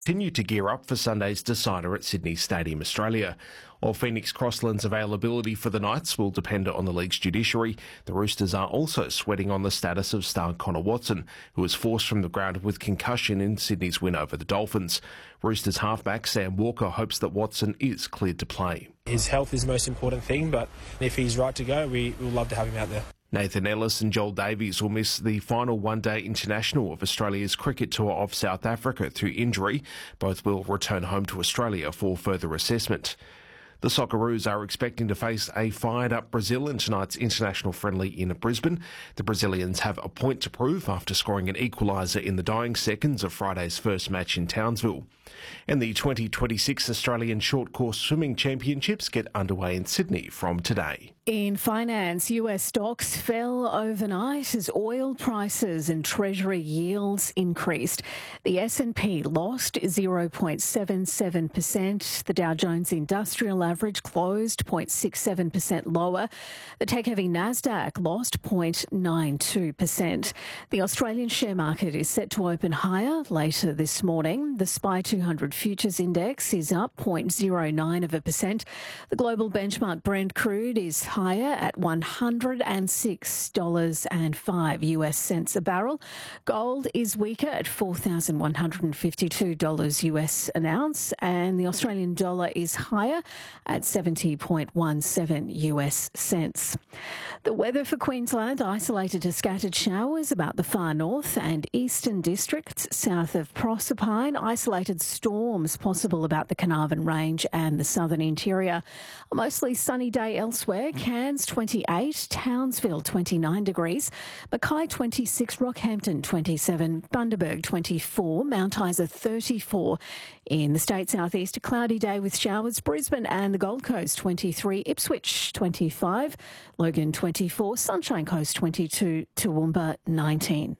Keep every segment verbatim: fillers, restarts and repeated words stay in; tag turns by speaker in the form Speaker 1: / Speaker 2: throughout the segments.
Speaker 1: Continue to gear up for Sunday's decider at Sydney Stadium, Australia. While Phoenix Crossland's availability for the Knights will depend on the league's judiciary, the Roosters are also sweating on the status of star Connor Watson, who was forced from the ground with concussion in Sydney's win over the Dolphins. Roosters halfback Sam Walker hopes that Watson is cleared to play.
Speaker 2: His health is the most important thing, but if he's right to go, we will love to have him out there.
Speaker 1: Nathan Ellis and Joel Davies will miss the final one-day international of Australia's cricket tour of South Africa through injury. Both will return home to Australia for further assessment. The Socceroos are expecting to face a fired-up Brazil in tonight's international friendly in Brisbane. The Brazilians have a point to prove after scoring an equaliser in the dying seconds of Friday's first match in Townsville. And the twenty twenty-six Australian Short Course Swimming Championships get underway in Sydney from today.
Speaker 3: In finance, U S stocks fell overnight as oil prices and Treasury yields increased. The S and P lost zero point seven seven percent. The Dow Jones Industrial Average closed zero point six seven percent lower. The tech-heavy Nasdaq lost zero point nine two percent. The Australian share market is set to open higher later this morning. The S P Y two hundred Futures Index is up zero point zero nine of a percent. The global benchmark Brent crude is higher at one hundred six dollars and five US cents a barrel. Gold is weaker at four thousand one hundred fifty-two dollars US an ounce, and the Australian dollar is higher at seventy point one seven US cents. The weather for Queensland: isolated to scattered showers about the far north and eastern districts south of Proserpine. Isolated storms possible about the Carnarvon Range and the southern interior. A mostly sunny day elsewhere. Cairns twenty-eight, Townsville twenty-nine degrees, Mackay twenty-six, Rockhampton twenty-seven, Bundaberg twenty-four, Mount Isa thirty-four. In the state southeast, a cloudy day with showers. Brisbane and the Gold Coast twenty-three, Ipswich twenty-five, Logan twenty-four, Sunshine Coast twenty-two, Toowoomba nineteen.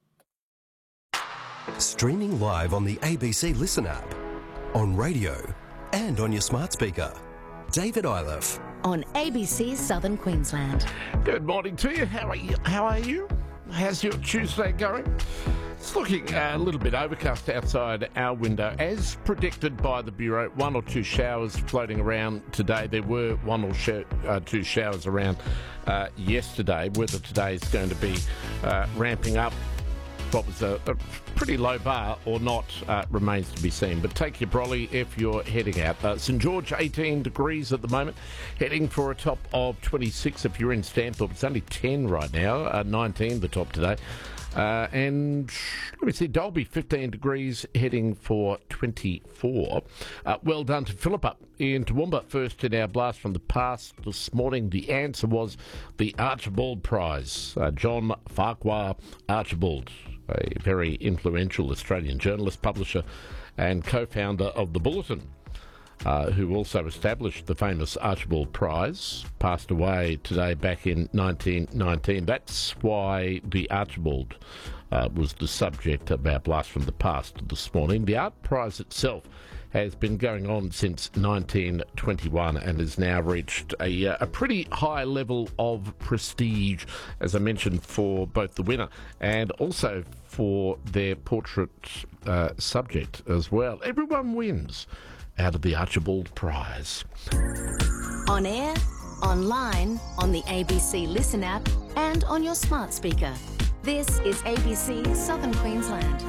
Speaker 4: Streaming live on the A B C Listen app, on radio and on your smart speaker. David Iliff
Speaker 5: on A B C Southern Queensland.
Speaker 6: Good morning to you. How are you? How are you? How's your Tuesday going? It's looking a little bit overcast outside our window. As predicted by the Bureau, one or two showers floating around today. There were one or sh- uh, two showers around uh, yesterday. Whether today is going to be uh, ramping up what was a, a pretty low bar or not uh, remains to be seen. But take your brolly if you're heading out. Uh, St George, eighteen degrees at the moment, heading for a top of twenty-six if you're in Stanthorpe. It's only ten right now, uh, nineteen the top today. Uh, and let me see, Dalby, fifteen degrees, heading for twenty-four. Uh, well done to Philippa in Toowoomba, first in our blast from the past this morning. The answer was the Archibald Prize. Uh, John Farquhar Archibald, a very influential Australian journalist, publisher and co-founder of The Bulletin, uh, who also established the famous Archibald Prize, passed away today back in nineteen nineteen. That's why the Archibald uh, was the subject of our blast from the past this morning. The Art Prize itself has been going on since nineteen twenty-one and has now reached a, uh, a pretty high level of prestige, as I mentioned, for both the winner and also for their portrait uh, subject as well. Everyone wins out of the Archibald Prize.
Speaker 5: On air, online, on the A B C Listen app and on your smart speaker. This is A B C Southern Queensland.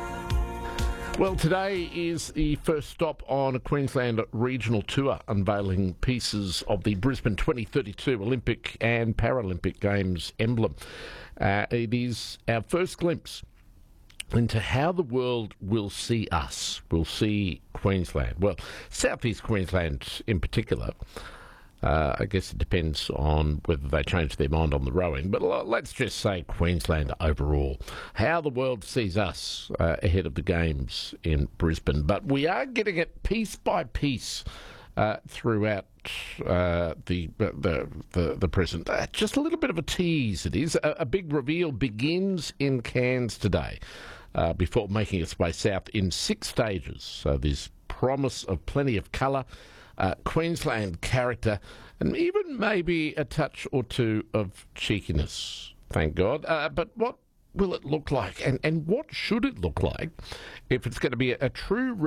Speaker 6: Well, today is the first stop on a Queensland regional tour, unveiling pieces of the Brisbane twenty thirty-two Olympic and Paralympic Games emblem. Uh, it is our first glimpse into how the world will see us, will see Queensland. Well, southeast Queensland in particular. Uh, I guess it depends on whether they change their mind on the rowing, but let's just say Queensland overall. How the world sees us uh, ahead of the Games in Brisbane. But we are getting it piece by piece uh, throughout uh, the, the the the present. Uh, just a little bit of a tease, it is. A, a big reveal begins in Cairns today uh, before making its way south in six stages. So there's promise of plenty of colour, Uh, Queensland character, and even maybe a touch or two of cheekiness, thank God. Uh, but what will it look like, and, and what should it look like if it's going to be a, a true